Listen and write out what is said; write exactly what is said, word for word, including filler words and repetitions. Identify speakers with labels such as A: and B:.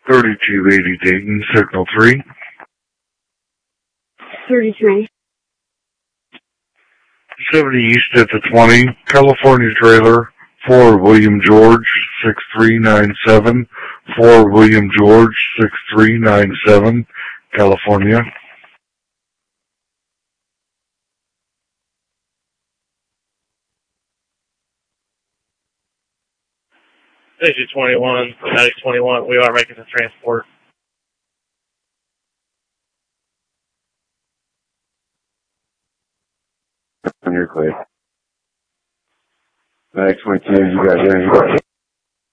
A: thirty-two eighty Dayton, Signal three.
B: thirty-three.
A: seventy East at the twenty, California trailer, for William George, six three nine seven, for William George, six three nine seven, California.
C: Station twenty-one, Attic twenty-one, we are making the transport.
D: You're clear. Attic twenty-two, you got, yeah, you got.